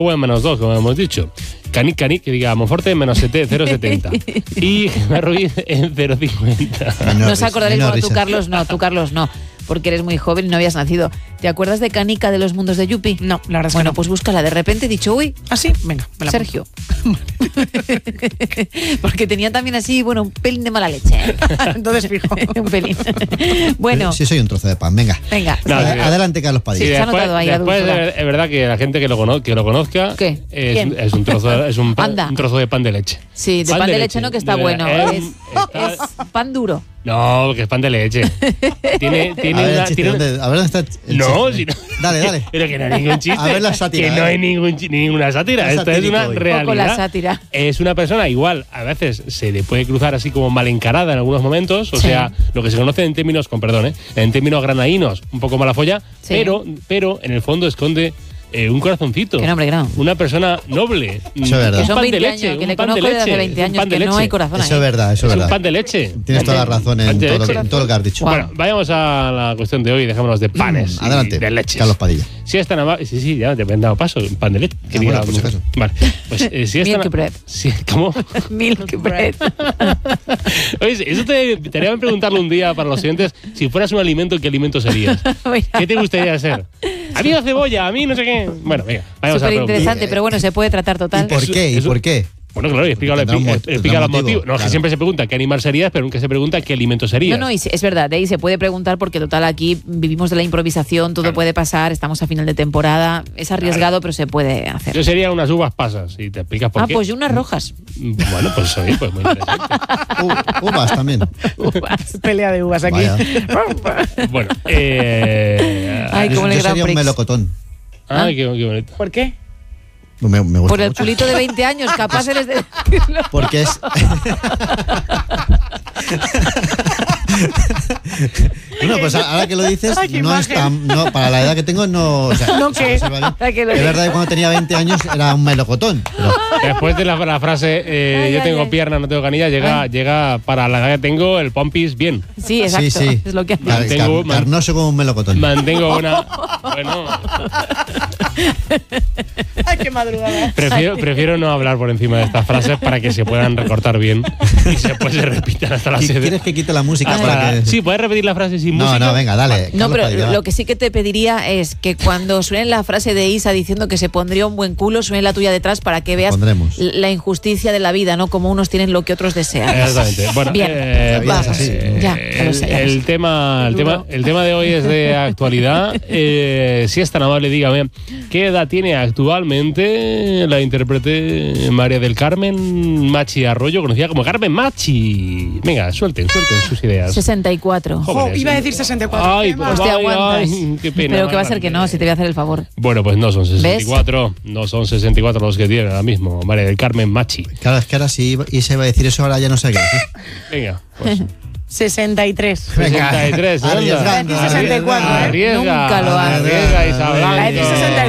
o en -2, como hemos dicho. Canic, que diga Monforte en -0,70. Y Gemma Ruiz en 0,50. No os acordaréis cuando tú, Carlos, no. Porque eres muy joven y no habías nacido. ¿Te acuerdas de Canica de los mundos de Yupi? No, la verdad es que bueno, no. pues búscala. De repente he dicho, uy. ¿Ah, sí? Venga, me la Sergio. Porque tenía también así, bueno, un pelín de mala leche. Entonces fijo. Un pelín. Bueno. Sí, soy un trozo de pan, venga. No, adelante, Carlos Padilla. Sí, se ha notado ahí después es verdad que la gente que lo conozca ¿qué? Es un trozo, es un trozo de pan de leche. Sí, de pan de leche no, que está bueno. Es pan duro. No, que es pan de leche. Tiene a ver, ¿dónde está el no, chiste? Si no. Dale. Pero que no hay ningún chiste. A ver la sátira. Que no hay ninguna sátira. Esto es una realidad. Poco la sátira. Es una persona igual, a veces se le puede cruzar así como mal encarada en algunos momentos. O sea, lo que se conoce en términos, en términos granaínos, un poco mala folla, pero en el fondo esconde un corazoncito. Que no, hombre, que no. Una persona noble. Eso es verdad. Que son 20 años, que le conozco desde hace 20 años, que no hay corazón ahí. Eso es verdad, Es un pan de leche. Tienes toda la razón en todo lo que has dicho. Bueno, vayamos a la cuestión de hoy, dejémonos de panes adelante, y de leches. Carlos Padilla. Si es tan amable, sí, ya te he dado paso, pan de leche. Bueno, por si acaso. Vale, pues si es Milk bread. ¿Cómo? Milk bread. Oye, eso te haría preguntarle un día para los siguientes, si fueras un alimento, ¿qué alimento serías? ¿Qué te gustaría ser? A mí la cebolla, a mí no sé qué. Bueno, venga, vayamos a Súper interesante, pero bueno, se puede tratar total. ¿Y por qué? Bueno, claro, y explica los motivos. No, es que siempre se pregunta qué animal serías, pero nunca se pregunta qué alimento serías. No, y es verdad, de ahí se puede preguntar porque total aquí vivimos de la improvisación, todo puede pasar, estamos a final de temporada, es arriesgado, pero se puede hacer. Yo sería unas uvas pasas, y te explicas por qué. Pues yo unas rojas. Bueno, pues oye, pues muy interesante. Uvas también. Uvas. Pelea de uvas aquí. Bueno, Ay, cómo le yo sería un Prix. melocotón. Ay, qué bonito. ¿Por qué? Me gusta Por el mucho. culito de 20 años, capaz eres de decirlo. Porque es... Bueno, pues ahora que lo dices, no está, para la edad que tengo, no... O sea, ¿No qué? es verdad que cuando tenía 20 años era un melocotón. Pero... Después de la frase, yo tengo pierna, no tengo canilla, llega para la edad que tengo el pompis bien. Sí, exacto. Sí. Es lo que hace. Carnoso como un melocotón. Mantengo una... Bueno... Ay, qué madrugada. Prefiero no hablar por encima de estas frases para que se puedan recortar bien y se repitan hasta las 7. ¿Quieres que quite la música? Sí, puedes repetir la frase sin música. No, venga, dale. No, pero lo que sí que te pediría es que cuando suene la frase de Isa diciendo que se pondría un buen culo, suene la tuya detrás para que veas la injusticia de la vida, ¿no? Como unos tienen lo que otros desean. Exactamente. Bueno, bien, vamos. Así. El tema de hoy es de actualidad. Si es tan amable, dígame, ¿qué edad tiene actualmente la intérprete María del Carmen Machi Arroyo, conocida como Carmen Machi? Venga, suelten sus ideas. 64. Iba a decir 64. Ay, pues te aguantas. Qué pena. Pero que va a ser que no, si te voy a hacer el favor. Bueno, pues no son 64. ¿Ves? No son 64 los que tiene ahora mismo María del Carmen Machi. Claro, es que ahora sí y se va a decir eso, ahora ya no sé qué decir. Venga, pues... 63. 63, arriesgando, 64, Nunca lo hace. Arriesga, Isa Blanco.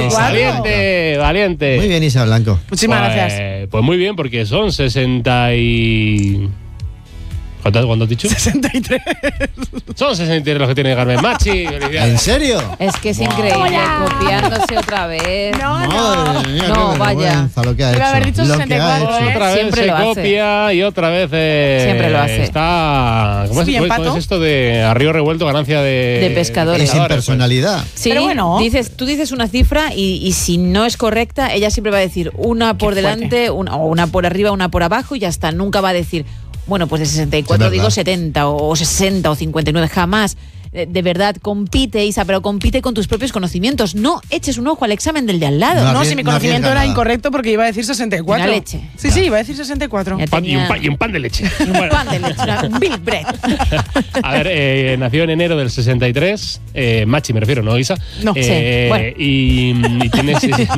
64. Valiente. Muy bien, Isa Blanco. Muchísimas gracias. Pues muy bien, porque son 60 y... ¿Cuánto has dicho? 63. Son 63 los que tiene Carmen Machi. ¿En serio? Es que es increíble, copiándose otra vez. Madre mía, no, qué vaya. vergüenza lo que ha Debe hecho. haber dicho Lo que ha 64, hecho. Otra vez Siempre se lo hace. copia y otra vez Siempre lo hace. está... ¿Cómo Sí, es empato. esto de a río revuelto ganancia de pescadores? Y sin personalidad. Sí, Pero bueno. tú dices una cifra y si no es correcta, ella siempre va a decir una por delante, una por arriba, una por abajo y ya está. Nunca va a decir, bueno, pues de 64 digo 70 o 60 o 59, jamás. De verdad, compite, Isa, pero compite con tus propios conocimientos. No eches un ojo al examen del de al lado. No, si mi conocimiento era incorrecto porque iba a decir 64. Una leche. Sí, iba a decir 64. Y un pan de leche. Un pan de leche, un Milk bread. A ver, nació en enero del 63. Machi me refiero, ¿no, Isa? No. Bueno. Y tiene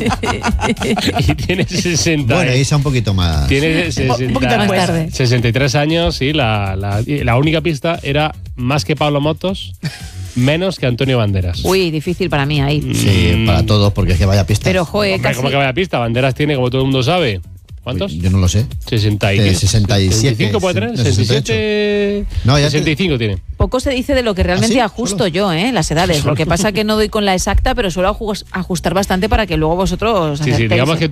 60. Bueno, Isa un poquito más. Tiene Un poquito más tarde. 63 años y la única pista era más que Pablo Motos, menos que Antonio Banderas. Uy, difícil para mí ahí. Sí, para todos, porque es que vaya pista. Pero, joder, Hombre, casi... ¿cómo que vaya pista? Banderas tiene, como todo el mundo sabe. ¿Cuántos? Yo no lo sé. 67. 67. 65 puede tener. 67. No, ya 65 tiene. Poco se dice de lo que realmente ¿Ah, sí? ajusto yo, las edades. Lo que pasa que no doy con la exacta, pero suelo ajustar bastante para que luego vosotros Sí, acertéis. digamos que